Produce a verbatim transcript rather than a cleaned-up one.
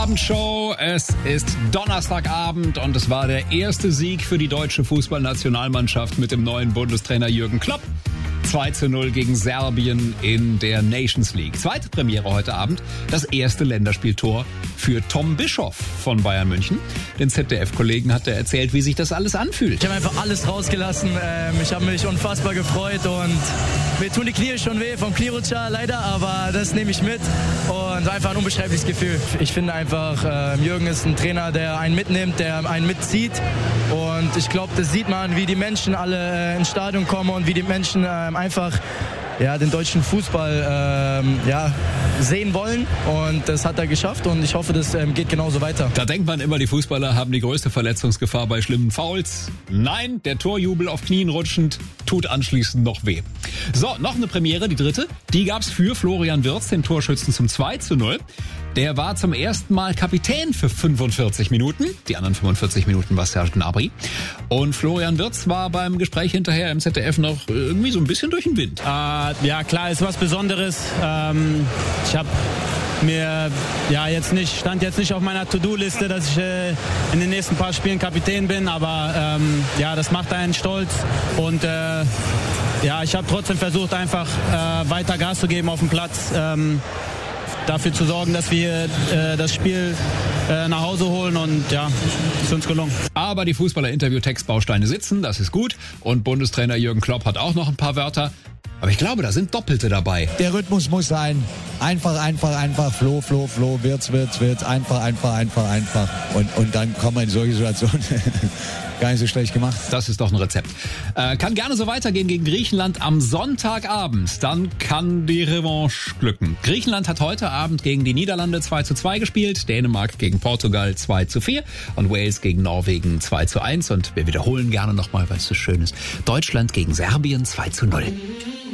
Abendshow. Es ist Donnerstagabend und es war der erste Sieg für die deutsche Fußballnationalmannschaft mit dem neuen Bundestrainer Jürgen Klopp. zwei zu null gegen Serbien in der Nations League. Zweite Premiere heute Abend, das erste Länderspieltor für Tom Bischoff von Bayern München. Den Z D F-Kollegen hat er erzählt, wie sich das alles anfühlt. Ich habe einfach alles rausgelassen. Ich habe mich unfassbar gefreut und mir tun die Knie schon weh vom Knierutscher leider, aber das nehme ich mit und einfach ein unbeschreibliches Gefühl. Ich finde einfach, Jürgen ist ein Trainer, der einen mitnimmt, der einen mitzieht und ich glaube, das sieht man, wie die Menschen alle ins Stadion kommen und wie die Menschen einfach ja, den deutschen Fußball ähm, ja, sehen wollen und das hat er geschafft und ich hoffe, das ähm, geht genauso weiter. Da denkt man immer, die Fußballer haben die größte Verletzungsgefahr bei schlimmen Fouls. Nein, der Torjubel auf Knien rutschend tut anschließend noch weh. So, noch eine Premiere, die dritte. Die gab's für Florian Wirtz, den Torschützen zum zwei zu null. Der war zum ersten Mal Kapitän für fünfundvierzig Minuten. Die anderen fünfundvierzig Minuten war Serge Gnabry. Und Florian Wirtz war beim Gespräch hinterher im Z D F noch irgendwie so ein bisschen durch den Wind. Äh, ja, klar, ist was Besonderes. Ähm, ich habe mir ja jetzt nicht, stand jetzt nicht auf meiner To-Do-Liste, dass ich äh, in den nächsten paar Spielen Kapitän bin. Aber ähm, ja, das macht einen stolz. Und äh, ja, ich habe trotzdem versucht, einfach äh, weiter Gas zu geben auf dem Platz. Ähm, dafür zu sorgen, dass wir äh, das Spiel äh, nach Hause holen und ja, ist uns gelungen. Aber die Fußballer-Interview-Textbausteine sitzen, das ist gut. Und Bundestrainer Jürgen Klopp hat auch noch ein paar Wörter. Aber ich glaube, da sind Doppelte dabei. Der Rhythmus muss sein. Einfach, einfach, einfach. Flo, Flo, Flo. Wirtz, Wirtz, Wirtz. Einfach, einfach, einfach, einfach. Und, und dann kommen wir in solche Situationen. Gar nicht so schlecht gemacht. Das ist doch ein Rezept. Äh, kann gerne so weitergehen gegen Griechenland am Sonntagabend. Dann kann die Revanche glücken. Griechenland hat heute Abend gegen die Niederlande zwei zu zwei gespielt, Dänemark gegen Portugal zwei zu vier und Wales gegen Norwegen zwei zu eins. Und wir wiederholen gerne nochmal, weil es so schön ist. Deutschland gegen Serbien zwei zu null.